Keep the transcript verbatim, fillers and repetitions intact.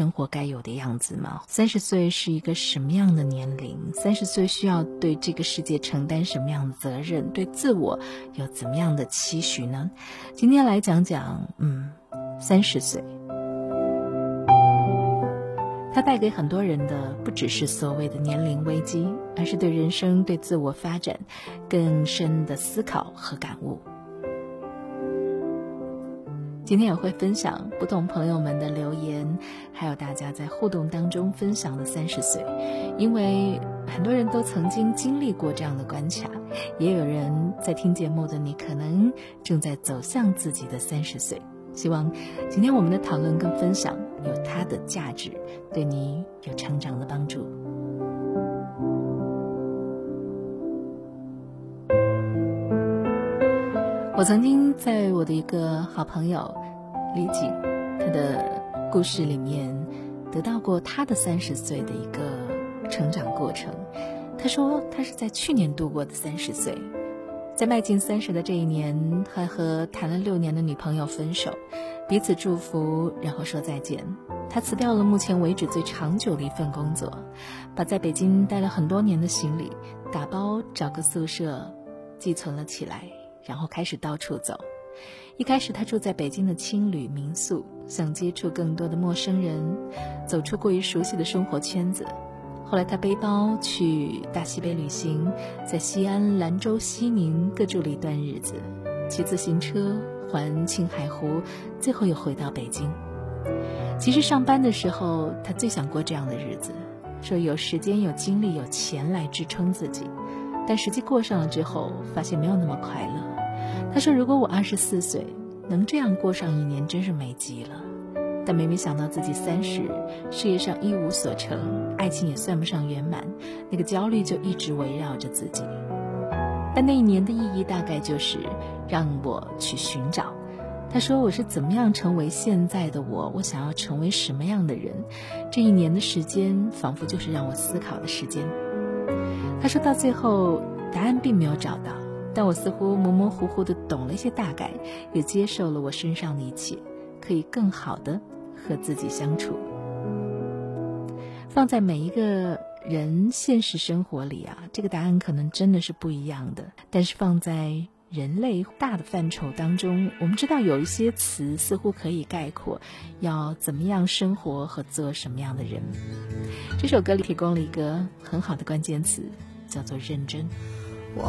生活该有的样子吗？三十岁是一个什么样的年龄？三十岁需要对这个世界承担什么样的责任？对自我有怎么样的期许呢？今天来讲讲，嗯，三十岁。它带给很多人的不只是所谓的年龄危机，而是对人生、对自我发展更深的思考和感悟。今天也会分享不同朋友们的留言，还有大家在互动当中分享的三十岁，因为很多人都曾经经历过这样的关卡，也有人在听节目的你可能正在走向自己的三十岁。希望今天我们的讨论跟分享有它的价值，对你有成长的帮助。我曾经在我的一个好朋友李锦他的故事里面得到过他的三十岁的一个成长过程。他说他是在去年度过的三十岁，在迈进三十的这一年，他和谈了六年的女朋友分手，彼此祝福，然后说再见。他辞掉了目前为止最长久的一份工作，把在北京待了很多年的行李打包找个宿舍寄存了起来，然后开始到处走。一开始他住在北京的青旅民宿，想接触更多的陌生人，走出过于熟悉的生活圈子。后来他背包去大西北旅行，在西安、兰州、西宁各住了一段日子，骑自行车环青海湖，最后又回到北京。其实上班的时候他最想过这样的日子，说有时间、有精力、有钱来支撑自己，但实际过上了之后发现没有那么快乐。他说如果我二十四岁能这样过上一年真是美极了，但每每想到自己三十，事业上一无所成，爱情也算不上圆满，那个焦虑就一直围绕着自己。但那一年的意义大概就是让我去寻找。他说我是怎么样成为现在的我，我想要成为什么样的人，这一年的时间仿佛就是让我思考的时间。他说到最后答案并没有找到，但我似乎模模糊糊地懂了一些大概，也接受了我身上的一切，可以更好地和自己相处。放在每一个人现实生活里啊，这个答案可能真的是不一样的，但是放在人类大的范畴当中，我们知道有一些词似乎可以概括要怎么样生活和做什么样的人。这首歌里提供了一个很好的关键词，叫做认真。